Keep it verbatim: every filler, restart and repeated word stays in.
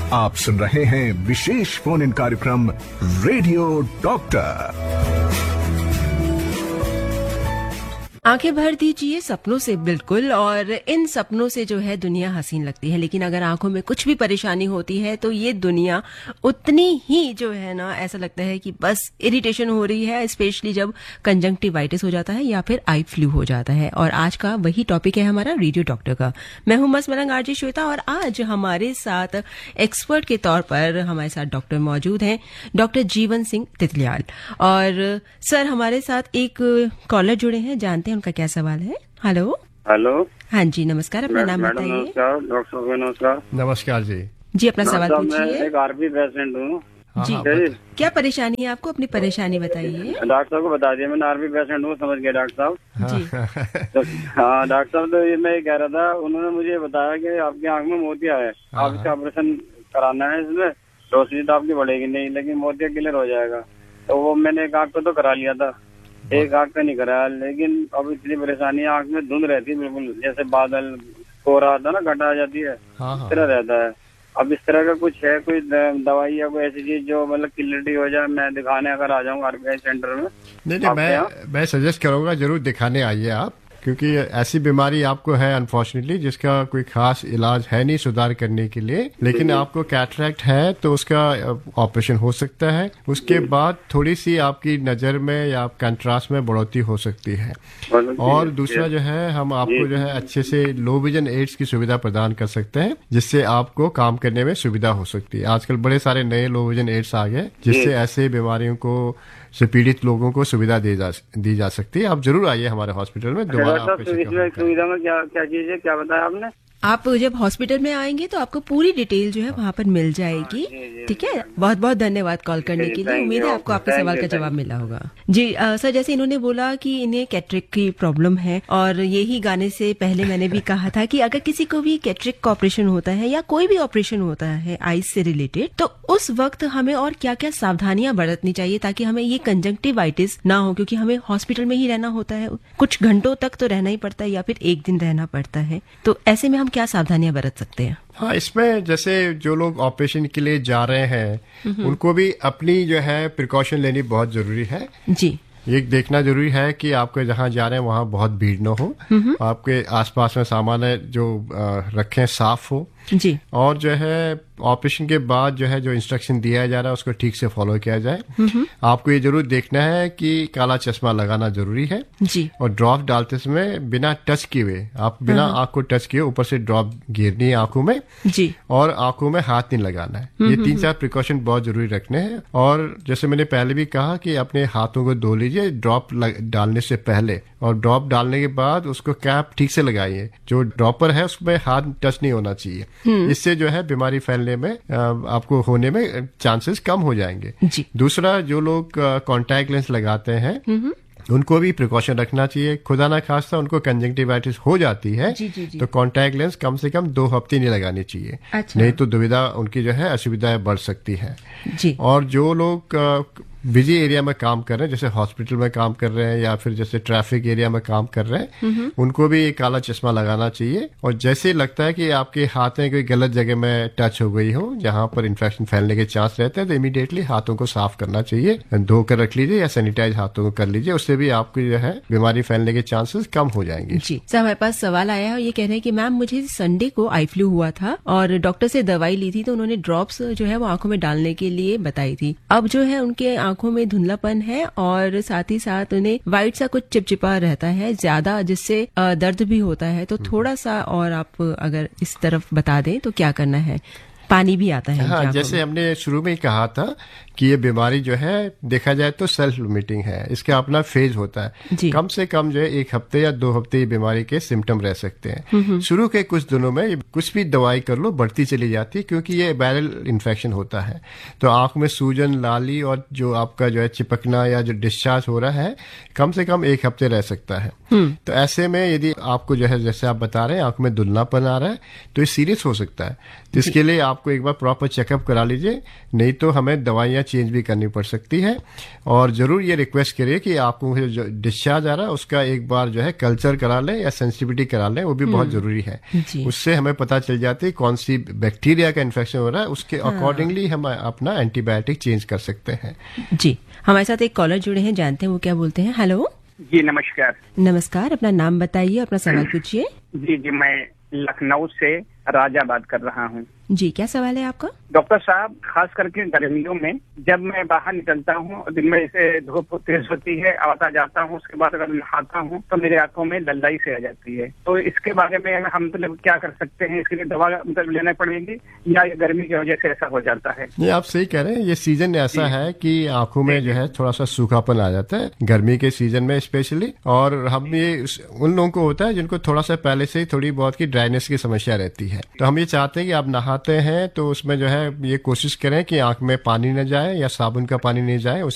आप सुन रहे हैं विशेष फोन इन कार्यक्रम रेडियो डॉक्टर। आंखें भर दीजिए सपनों से बिल्कुल, और इन सपनों से जो है दुनिया हसीन लगती है, लेकिन अगर आंखों में कुछ भी परेशानी होती है तो ये दुनिया उतनी ही जो है ना, ऐसा लगता है कि बस इरिटेशन हो रही है, स्पेशली जब कंजंक्टिवाइटिस हो जाता है या फिर आई फ्लू हो जाता है। और आज का वही टॉपिक है हमारा रेडियो डॉक्टर का। मैं हूं मस्त मलंग आरजे श्वेता, और आज हमारे साथ एक्सपर्ट के तौर पर हमारे साथ डॉक्टर मौजूद हैं, डॉक्टर जीवन सिंह तितलियाल। और सर हमारे साथ एक कॉलर जुड़े हैं, जानते हैं उनका क्या सवाल है। Hello hello. हाँ जी, नमस्कार, अपना नाम बताइए। नमस्कार डॉक्टर साहब, नमस्कार। नमस्कार जी। जी अपना सवाल पूछिए। मैं एक आरबी पेशेंट हूँ जी। हाँ, क्या परेशानी है आपको, अपनी परेशानी बताइए। डॉक्टर साहब को बता दिया, मैं आरबी पेशेंट हूँ, समझ गया डॉक्टर साहब। जी तो, हाँ डॉक्टर साहब, तो ये मैं ये कह रहा था, उन्होंने मुझे बताया कि आपकी आंख में मोतिया है, आप इसका ऑपरेशन कराना है, इसमें रोशनी तो आपकी बढ़ेगी नहीं, लेकिन मोतिया क्लियर हो जाएगा। तो वो मैंने एक आंख को तो करा लिया था, एक आंख का नहीं कराया, लेकिन अब इतनी परेशानी है, आंख में धुंध रहती है बिल्कुल, जैसे बादल कोहरा आता है ना, घटा आ जाती है, इस तरह रहता है। अब इस तरह का कुछ है, कोई दवाई या कोई ऐसी चीज जो मतलब क्लियरिटी हो जाए, मैं दिखाने अगर आ जाऊँ आरबीआई सेंटर में? नहीं नहीं, मैं मैं सजेस्ट करूंगा जरूर दिखाने आइए आप, क्योंकि ऐसी बीमारी आपको है अनफॉर्चुनेटली जिसका कोई खास इलाज है नहीं सुधार करने के लिए, लेकिन आपको कैटरैक्ट है तो उसका ऑपरेशन हो सकता है। उसके बाद थोड़ी सी आपकी नजर में या कंट्रास्ट में बढ़ोतरी हो सकती है। और दूसरा जो है, हम आपको जो है अच्छे से लो विजन एड्स की सुविधा प्रदान कर सकते हैं, जिससे आपको काम करने में सुविधा हो सकती है। आजकल बड़े सारे नए लो विजन एड्स आ गए, जिससे ऐसे बीमारियों को से पीड़ित लोगों को सुविधा दी जा दी जा सकती है। आप जरूर आइए हमारे हॉस्पिटल में दोबारा। सुविधा में क्या क्या चीज है, क्या बताया आपने? आप जब हॉस्पिटल में आएंगे तो आपको पूरी डिटेल जो है वहाँ पर मिल जाएगी। ठीक है, बहुत बहुत धन्यवाद कॉल करने के लिए। उम्मीद है आपको आपके सवाल का जवाब मिला होगा। जी आ, सर, जैसे इन्होंने बोला कि इन्हें कैटरेक्ट की प्रॉब्लम है, और यही गाने से पहले मैंने भी कहा था कि अगर किसी को भी कैटरेक्ट का ऑपरेशन होता है या कोई भी ऑपरेशन होता है आईज से रिलेटेड, तो उस वक्त हमें और क्या क्या सावधानियां बरतनी चाहिए ताकि हमें ये कंजंक्टिवाइटिस ना हो, क्योंकि हमें हॉस्पिटल में ही रहना होता है, कुछ घंटों तक तो रहना ही पड़ता है या फिर एक दिन रहना पड़ता है। तो ऐसे में हम क्या सावधानियां बरत सकते हैं? हाँ, इसमें जैसे जो लोग ऑपरेशन के लिए जा रहे हैं उनको भी अपनी जो है प्रिकॉशन लेनी बहुत जरूरी है जी। ये देखना जरूरी है कि आपको जहाँ जा रहे हैं वहाँ बहुत भीड़ न हो, आपके आसपास में सामान जो रखें साफ हो जी, और जो है ऑपरेशन के बाद जो है जो इंस्ट्रक्शन दिया जा रहा है उसको ठीक से फॉलो किया जाए। आपको ये जरूर देखना है कि काला चश्मा लगाना जरूरी है जी, और ड्रॉप डालते समय बिना टच किए हुए, आप बिना आंख को टच किए ऊपर से ड्रॉप गिरनी है आंखों में जी, और आंखों में हाथ नहीं लगाना है। ये तीन चार प्रिकॉशन बहुत जरूरी रखने हैं। और जैसे मैंने पहले भी कहा कि अपने हाथों को धो लीजिए ड्रॉप डालने से पहले, और ड्रॉप डालने के बाद उसको कैप ठीक से लगाइए, जो ड्रॉपर है उसमें हाथ टच नहीं होना चाहिए। इससे जो है बीमारी फैलने में आपको होने में चांसेस कम हो जाएंगे जी। दूसरा, जो लोग कॉन्टैक्ट लेंस लगाते हैं उनको भी प्रिकॉशन रखना चाहिए। खुदा ना खास्ता उनको कंजंक्टिवाइटिस हो जाती है जी, जी, जी। तो कॉन्टैक्ट लेंस कम से कम दो हफ्ते नहीं लगानी चाहिए। अच्छा। नहीं तो दुविधा उनकी जो है असुविधाएं बढ़ सकती है जी। और जो लोग बिजी एरिया में काम कर रहे हैं, जैसे हॉस्पिटल में काम कर रहे हैं या फिर जैसे ट्रैफिक एरिया में काम कर रहे हैं, उनको भी काला चश्मा लगाना चाहिए। और जैसे लगता है कि आपके हाथें कोई गलत जगह में टच हो गई हो जहां पर इन्फेक्शन फैलने के चांस रहते हैं, तो इमीडिएटली हाथों को साफ करना चाहिए, धोकर रख लीजिए या सैनिटाइज हाथों को कर लीजिए। उससे भी आपकी जो है बीमारी फैलने के चांसेस कम हो जाएंगे। जी सर, हमारे पास सवाल आया है और ये कह रहे हैं कि मैम मुझे संडे को आई फ्लू हुआ था और डॉक्टर से दवाई ली थी, तो उन्होंने ड्रॉप्स जो है वो आंखों में डालने के लिए बताई थी। अब जो है उनके आंखों में धुंधलापन है और साथ ही साथ उन्हें वाइट सा कुछ चिपचिपा रहता है ज्यादा, जिससे दर्द भी होता है। तो थोड़ा सा और आप अगर इस तरफ बता दें तो क्या करना है? पानी भी आता है। हाँ, जैसे हमने शुरू में ही कहा था कि ये बीमारी जो है देखा जाए तो सेल्फ लिमिटिंग है, इसका अपना फेज होता है। कम से कम जो है एक हफ्ते या दो हफ्ते ये बीमारी के सिम्टम रह सकते हैं। शुरू के कुछ दिनों में कुछ भी दवाई कर लो बढ़ती चली जाती है, क्योंकि ये वायरल इन्फेक्शन होता है। तो आंख में सूजन, लाली और जो आपका जो है चिपकना या जो डिस्चार्ज हो रहा है कम से कम एक हफ्ते रह सकता है। तो ऐसे में यदि आपको जो है जैसे आप बता रहे हैं आंख में धुंधलापन आ रहा है तो ये सीरियस हो सकता है। तो इसके लिए आप आपको एक बार प्रॉपर चेकअप करा लीजिए, नहीं तो हमें दवाइयाँ चेंज भी करनी पड़ सकती है। और जरूर ये रिक्वेस्ट करिए कि आपको जो डिस्चार्ज आ रहा है उसका एक बार जो है कल्चर करा लें या सेंसिटिविटी करा लें, वो भी बहुत जरूरी है। उससे हमें पता चल जाती है कौन सी बैक्टीरिया का इन्फेक्शन हो रहा है, उसके अकॉर्डिंगली हम अपना एंटीबायोटिक चेंज कर सकते हैं। जी, हमारे साथ एक कॉलर जुड़े हैं, जानते हैं वो क्या बोलते हैं। हेलो जी नमस्कार। नमस्कार, अपना नाम बताइए, अपना सवाल पूछिए। जी जी मैं लखनऊ से राजा बात कर रहा हूँ। जी, क्या सवाल है आपका? डॉक्टर साहब, खास करके गर्मियों में जब मैं बाहर निकलता हूँ, दिन में जैसे धूप तेज होती है, आता जाता हूँ, उसके बाद अगर नहाता हूँ तो मेरे आंखों में लल्लाई से आ जाती है। तो इसके बारे में हम मतलब क्या कर सकते हैं? इसके लिए दवा मतलब लेना पड़ेगी या गर्मी की वजह से ऐसा हो जाता है? ये आप सही कह रहे हैं, ये सीजन ऐसा है कि आंखों में जो है थोड़ा सा सूखापन आ जाता है गर्मी के सीजन में स्पेशली। और हम ये उन लोगों को होता है जिनको थोड़ा सा पहले से ही थोड़ी बहुत की ड्राइनेस की समस्या रहती है। तो हम ये चाहते हैं कि आप नहाते हैं तो उसमें जो है ये कोशिश करें कि आंख में पानी न जाए या साबुन का पानी नहीं जाए।